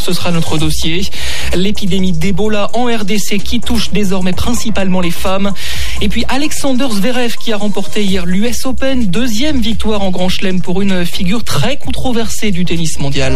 ce sera notre dossier. L'épidémie d'Ebola en RDC qui touche désormais principalement les femmes. Et puis Alexander Zverev qui a remporté hier l'US Open, deuxième victoire en Grand Chelem pour une figure très controversée du tennis mondial.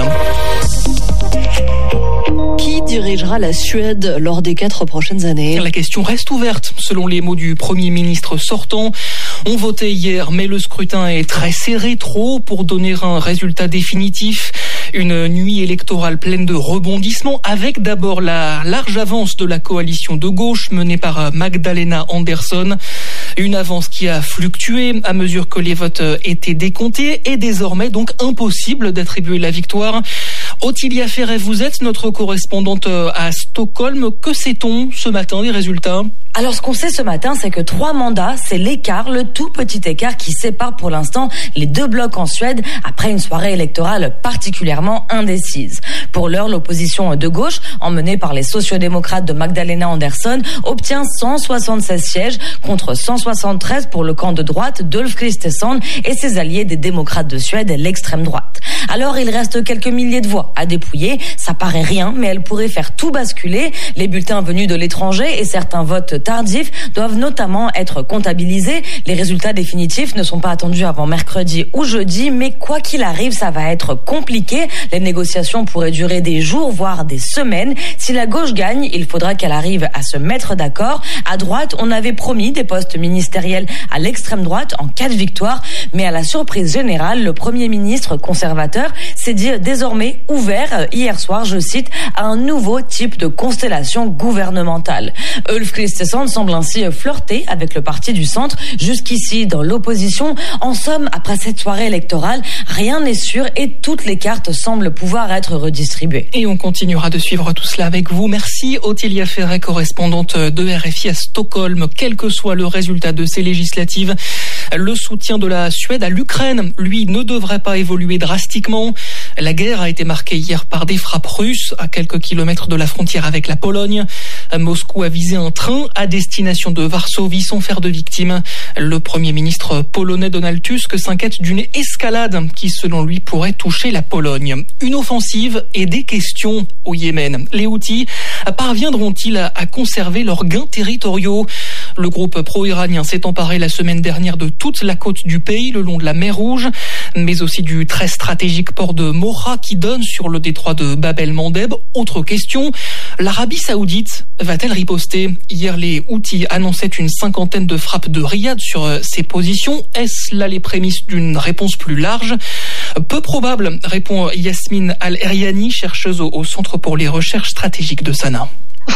Qui dirigera la Suède lors des 4 prochaines années ? La question reste ouverte, selon les mots du Premier ministre sortant. On votait hier, mais le scrutin est très serré, trop pour donner un résultat définitif. Une nuit électorale pleine de rebondissements, avec d'abord la large avance de la coalition de gauche menée par Magdalena Andersson. Une avance qui a fluctué à mesure que les votes étaient décomptés et désormais donc impossible d'attribuer la victoire. Ottilia Ferret, vous êtes notre correspondante à Stockholm. Que sait-on ce matin des résultats ? Alors ce qu'on sait ce matin, c'est que 3 mandats, c'est l'écart, le tout petit écart qui sépare pour l'instant les 2 blocs en Suède après une soirée électorale particulièrement indécise. Pour l'heure, l'opposition de gauche, emmenée par les sociodémocrates de Magdalena Andersson, obtient 176 sièges contre 173 pour le camp de droite d'Ulf Kristersson et ses alliés des démocrates de Suède, l'extrême droite. Alors il reste quelques milliers de voix à dépouiller, ça paraît rien, mais elle pourrait faire tout basculer. Les bulletins venus de l'étranger et certains votes tardifs doivent notamment être comptabilisés. Les résultats définitifs ne sont pas attendus avant mercredi ou jeudi, mais quoi qu'il arrive, ça va être compliqué. Les négociations pourraient durer des jours, voire des semaines. Si la gauche gagne, il faudra qu'elle arrive à se mettre d'accord. À droite, on avait promis des postes ministériels à l'extrême droite en cas de victoire, mais à la surprise générale, le Premier ministre conservateur s'est dit désormais ouvert hier soir, je cite, à un nouveau type de constellation gouvernementale. Ulf Kristersson semble ainsi flirter avec le parti du centre, jusqu'ici dans l'opposition. En somme, après cette soirée électorale, rien n'est sûr et toutes les cartes semblent pouvoir être redistribuées. Et on continuera de suivre tout cela avec vous. Merci Ottilia Ferret, correspondante de RFI à Stockholm. Quel que soit le résultat de ces législatives, le soutien de la Suède à l'Ukraine, lui, ne devrait pas évoluer drastiquement. La guerre a été marquée hier par des frappes russes à quelques kilomètres de la frontière avec la Pologne. Moscou a visé un train à destination de Varsovie sans faire de victimes. Le Premier ministre polonais Donald Tusk s'inquiète d'une escalade qui, selon lui, pourrait toucher la Pologne. Une offensive et des questions au Yémen. Les Houthis parviendront-ils à conserver leurs gains territoriaux ? Le groupe pro-iranien s'est emparé la semaine dernière de toute la côte du pays, le long de la mer Rouge, mais aussi du très stratégique port de Mocha qui donne sur le détroit de Bab el-Mandeb. Autre question, l'Arabie Saoudite va-t-elle riposter ? Hier, les Houthis annonçaient une 50aine de frappes de Riyad sur ces positions. Est-ce là les prémices d'une réponse plus large ? Peu probable, répond Yasmine Al-Eriani, chercheuse au Centre pour les recherches stratégiques de Sanaa.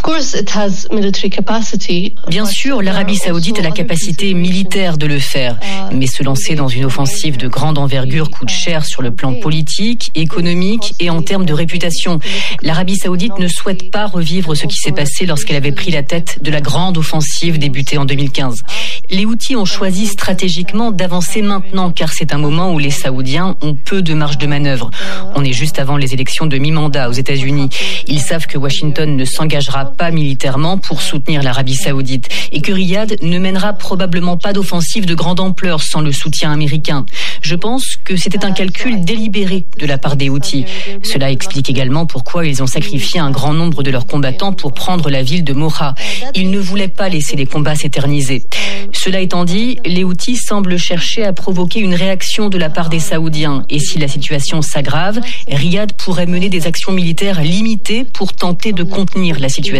Bien sûr, l'Arabie Saoudite a la capacité militaire de le faire, mais se lancer dans une offensive de grande envergure coûte cher sur le plan politique, économique et en termes de réputation. L'Arabie Saoudite ne souhaite pas revivre ce qui s'est passé lorsqu'elle avait pris la tête de la grande offensive débutée en 2015. Les Houthis ont choisi stratégiquement d'avancer maintenant car c'est un moment où les Saoudiens ont peu de marge de manœuvre. On est juste avant les élections de mi-mandat aux États-Unis. Ils savent que Washington ne s'engagera pas militairement pour soutenir l'Arabie Saoudite et que Riyad ne mènera probablement pas d'offensive de grande ampleur sans le soutien américain. Je pense que c'était un calcul délibéré de la part des Houthis. Cela explique également pourquoi ils ont sacrifié un grand nombre de leurs combattants pour prendre la ville de Mocha. Ils ne voulaient pas laisser les combats s'éterniser. Cela étant dit, les Houthis semblent chercher à provoquer une réaction de la part des Saoudiens. Et si la situation s'aggrave, Riyad pourrait mener des actions militaires limitées pour tenter de contenir la situation.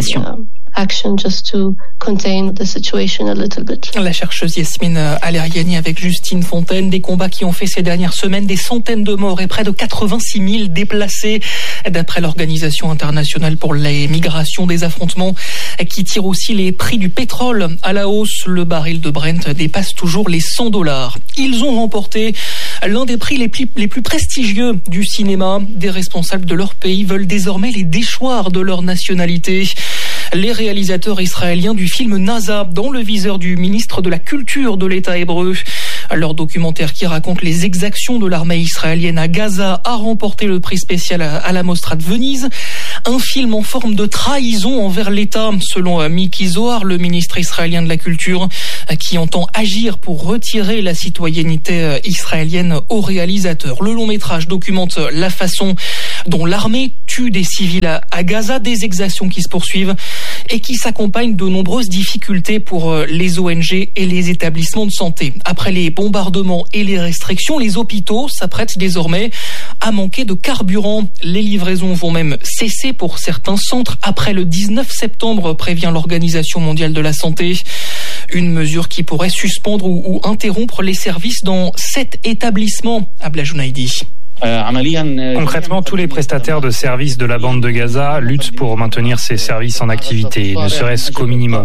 La chercheuse Yasmine Al-Eriani avec Justine Fontaine. Des combats qui ont fait ces dernières semaines des centaines de morts et près de 86 000 déplacés. D'après l'Organisation internationale pour les migrations, des affrontements qui tirent aussi les prix du pétrole à la hausse. Le baril de Brent dépasse toujours les $100. Ils ont remporté l'un des prix les plus prestigieux du cinéma. Des responsables de leur pays veulent désormais les déchoir de leur nationalité. Les réalisateurs israéliens du film NASA dans le viseur du ministre de la Culture de l'État hébreu. Leur documentaire qui raconte les exactions de l'armée israélienne à Gaza a remporté le prix spécial à la Mostra de Venise. Un film en forme de trahison envers l'État, selon Miki Zohar, le ministre israélien de la Culture, qui entend agir pour retirer la citoyenneté israélienne au réalisateur. Le long métrage documente la façon dont l'armée tue des civils à Gaza, des exactions qui se poursuivent et qui s'accompagnent de nombreuses difficultés pour les ONG et les établissements de santé. Après les bombardements et les restrictions, les hôpitaux s'apprêtent désormais à manquer de carburant. Les livraisons vont même cesser pour certains centres après le 19 septembre, prévient l'Organisation mondiale de la santé. Une mesure qui pourrait suspendre ou interrompre les services dans 7 établissements à Blajounaïdi. Concrètement, tous les prestataires de services de la bande de Gaza luttent pour maintenir ces services en activité, ne serait-ce qu'au minimum.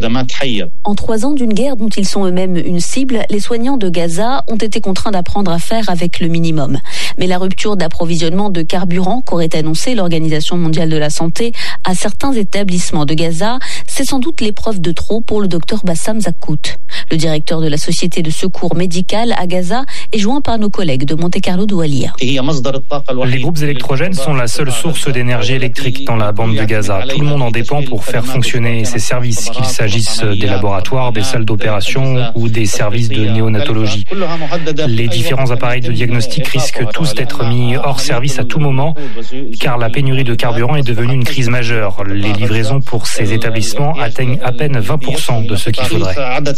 En 3 ans d'une guerre dont ils sont eux-mêmes une cible, les soignants de Gaza ont été contraints d'apprendre à faire avec le minimum. Mais la rupture d'approvisionnement de carburant qu'aurait annoncé l'Organisation mondiale de la santé à certains établissements de Gaza, c'est sans doute l'épreuve de trop pour le docteur Bassam Zakkout. Le directeur de la Société de secours médical à Gaza est joint par nos collègues de Monte-Carlo Doualiya. Les groupes électrogènes sont la seule source d'énergie électrique dans la bande de Gaza. Tout le monde en dépend pour faire fonctionner ces services, qu'il s'agisse des laboratoires, des salles d'opération ou des services de néonatologie. Les différents appareils de diagnostic risquent tous d'être mis hors service à tout moment, car la pénurie de carburant est devenue une crise majeure. Les livraisons pour ces établissements atteignent à peine 20% de ce qu'il faudrait.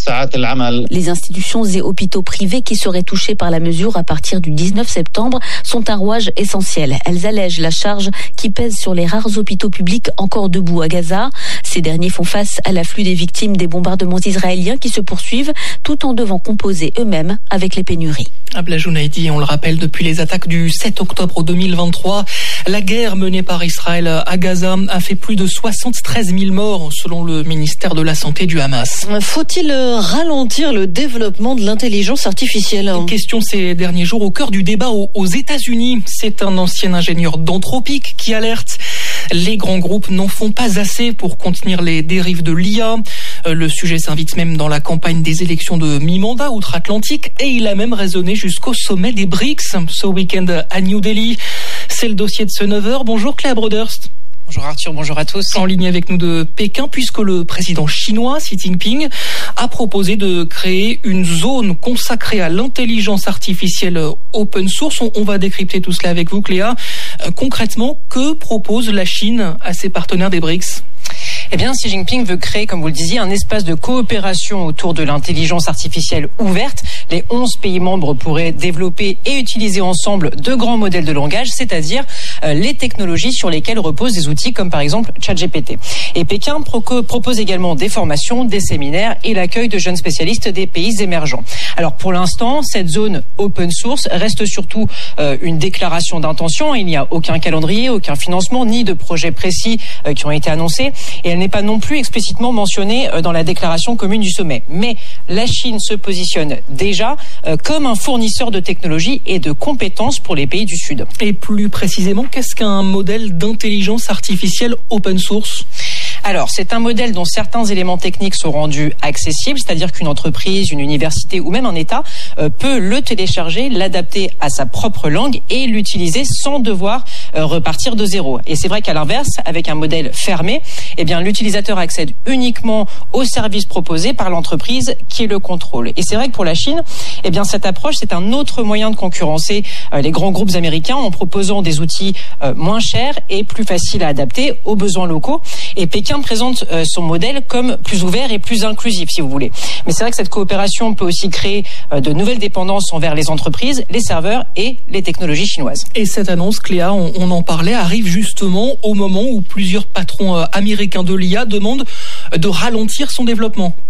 Les institutions et hôpitaux privés qui seraient touchés par la mesure à partir du 19 septembre sont un rouage essentiel. Elles allègent la charge qui pèse sur les rares hôpitaux publics encore debout à Gaza. Ces derniers font face à l'afflux des victimes des bombardements israéliens qui se poursuivent tout en devant composer eux-mêmes avec les pénuries. À Blajounaïdi, on le rappelle, depuis les attaques du 7 octobre 2023, la guerre menée par Israël à Gaza a fait plus de 73 000 morts selon le ministère de la Santé du Hamas. Faut-il ralentir le développement de l'intelligence artificielle ? Question ces derniers jours au cœur du débat aux États-Unis. C'est un ancien ingénieur d'Anthropic qui alerte. Les grands groupes n'en font pas assez pour contenir les dérives de l'IA. Le sujet s'invite même dans la campagne des élections de mi-mandat outre-Atlantique et il a même résonné jusqu'au sommet des BRICS ce week-end à New Delhi. C'est le dossier de ce 9h. Bonjour Cléa Broderst. Bonjour Arthur, bonjour à tous. En ligne avec nous de Pékin, puisque le président chinois Xi Jinping a proposé de créer une zone consacrée à l'intelligence artificielle open source. On va décrypter tout cela avec vous, Cléa. Concrètement, que propose la Chine à ses partenaires des BRICS ? Eh bien, Xi Jinping veut créer, comme vous le disiez, un espace de coopération autour de l'intelligence artificielle ouverte. Les 11 pays membres pourraient développer et utiliser ensemble de grands modèles de langage, c'est-à-dire les technologies sur lesquelles reposent des outils comme par exemple ChatGPT. Et Pékin propose également des formations, des séminaires et l'accueil de jeunes spécialistes des pays émergents. Alors pour l'instant, cette zone open source reste surtout une déclaration d'intention. Il n'y a aucun calendrier, aucun financement, ni de projets précis qui ont été annoncés. Et elle n'est pas non plus explicitement mentionnée dans la déclaration commune du sommet. Mais la Chine se positionne déjà comme un fournisseur de technologies et de compétences pour les pays du Sud. Et plus précisément, qu'est-ce qu'un modèle d'intelligence artificielle open source ? Alors, c'est un modèle dont certains éléments techniques sont rendus accessibles, c'est-à-dire qu'une entreprise, une université ou même un État peut le télécharger, l'adapter à sa propre langue et l'utiliser sans devoir repartir de zéro. Et c'est vrai qu'à l'inverse, avec un modèle fermé, eh bien, l'utilisateur accède uniquement aux services proposés par l'entreprise qui le contrôle. Et c'est vrai que pour la Chine, eh bien, cette approche, c'est un autre moyen de concurrencer les grands groupes américains en proposant des outils moins chers et plus faciles à adapter aux besoins locaux. Et Pékin présente son modèle comme plus ouvert et plus inclusif, si vous voulez. Mais c'est vrai que cette coopération peut aussi créer de nouvelles dépendances envers les entreprises, les serveurs et les technologies chinoises. Et cette annonce, Cléa, on en parlait, arrive justement au moment où plusieurs patrons américains de l'IA demandent de ralentir son développement.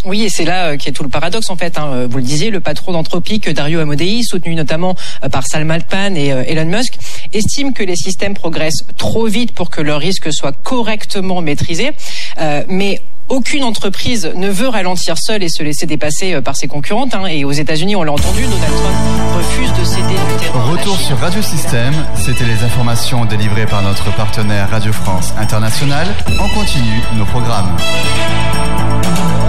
Oui, et c'est là qu'est tout le paradoxe en fait. Vous le disiez, le patron d'Anthropic, Dario Amodei, soutenu notamment par Salman Khan et Elon Musk, estime que les systèmes progressent trop vite pour que leurs risques soient correctement maîtrisés. Mais aucune entreprise ne veut ralentir seule et se laisser dépasser par ses concurrentes. Et aux États-Unis, on l'a entendu, Donald Trump refuse de céder du terrain. Retour sur Radio Système, c'était les informations délivrées par notre partenaire Radio France Internationale. On continue nos programmes.